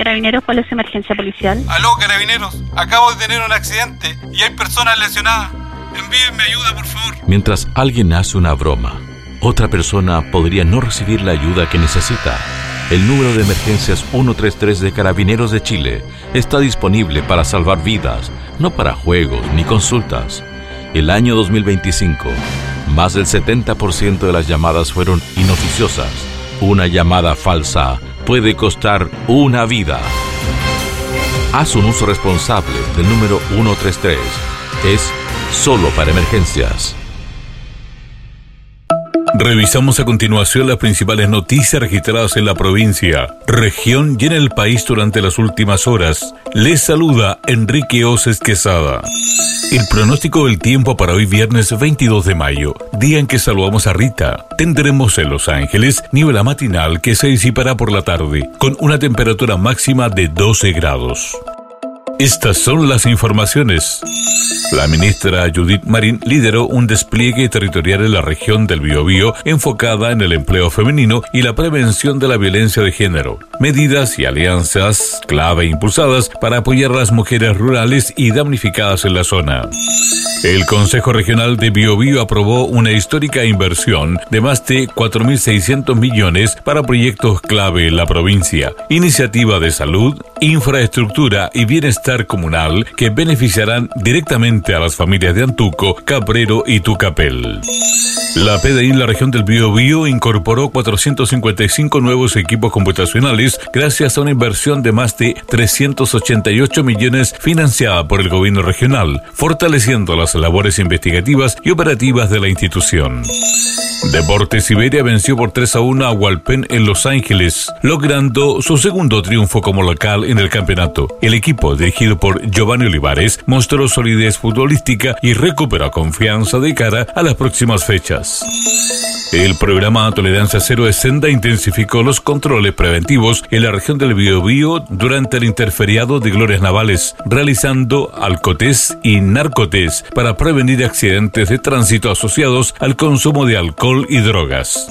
Carabineros, ¿cuál es su emergencia policial? Aló, Carabineros, acabo de tener un accidente y hay personas lesionadas. Envíenme ayuda, por favor. Mientras alguien hace una broma, otra persona podría no recibir la ayuda que necesita. El número de emergencias 133 de Carabineros de Chile está disponible para salvar vidas, no para juegos ni consultas. El año 2025, más del 70% de las llamadas fueron inoficiosas. Una llamada falsa puede costar una vida. Haz un uso responsable del número 133. Es solo para emergencias. Revisamos a continuación las principales noticias registradas en la provincia, región y en el país durante las últimas horas. Les saluda Enrique Oces Quesada. El pronóstico del tiempo para hoy viernes 22 de mayo, día en que saludamos a Rita. Tendremos en Los Ángeles niebla matinal que se disipará por la tarde, con una temperatura máxima de 12 grados. Estas son las informaciones. La ministra Judith Marín lideró un despliegue territorial en la región del Biobío enfocada en el empleo femenino y la prevención de la violencia de género. Medidas y alianzas clave impulsadas para apoyar a las mujeres rurales y damnificadas en la zona. El Consejo Regional de Biobío aprobó una histórica inversión de más de 4.600 millones para proyectos clave en la provincia, iniciativa de salud, infraestructura y bienestar comunal que beneficiarán directamente a las familias de Antuco, Cabrero y Tucapel. La PDI en la región del Biobío incorporó 455 nuevos equipos computacionales gracias a una inversión de más de 388 millones financiada por el gobierno regional, fortaleciendo las labores investigativas y operativas de la institución. Deportes Siberia venció por 3-1 a Hualpén en Los Ángeles, logrando su segundo triunfo como local en el campeonato. El equipo, dirigido por Giovanni Olivares, mostró solidez futbolística y recuperó confianza de cara a las próximas fechas. El programa Tolerancia Cero de Senda intensificó los controles preventivos en la región del Biobío durante el interferiado de Glorias Navales, realizando alcotés y narcotés para prevenir accidentes de tránsito asociados al consumo de alcohol y drogas.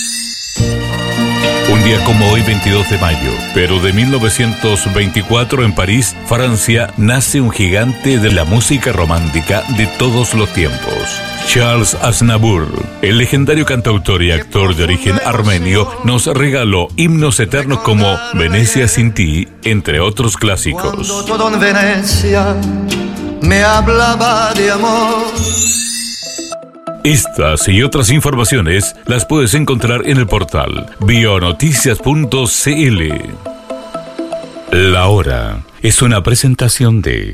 Un día como hoy, 22 de mayo, pero de 1924 en París, Francia, nace un gigante de la música romántica de todos los tiempos. Charles Aznavour, el legendario cantautor y actor de origen armenio, nos regaló himnos eternos como Venecia sin ti, entre otros clásicos. Cuando todo en Venecia me hablaba de amor. Estas y otras informaciones las puedes encontrar en el portal bionoticias.cl. La hora es una presentación de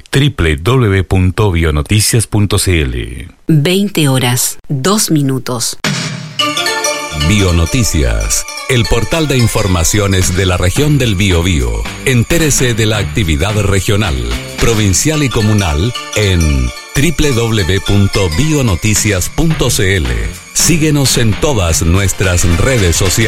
www.bionoticias.cl. 20 horas, 2 minutos. Bionoticias, el portal de informaciones de la región del Biobío. Entérese de la actividad regional, provincial y comunal en www.bionoticias.cl. Síguenos en todas nuestras redes sociales.